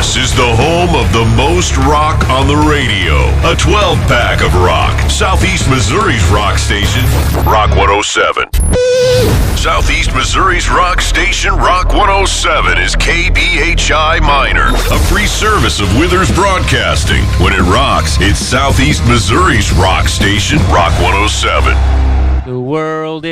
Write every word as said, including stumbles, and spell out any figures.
This is the home of the most rock on the radio. A twelve-pack of rock. Southeast Missouri's rock station, Rock one oh seven. Southeast Missouri's rock station, Rock one oh seven, is K B H I Minor, a free service of Withers Broadcasting. When it rocks, it's Southeast Missouri's rock station, Rock one oh seven. The world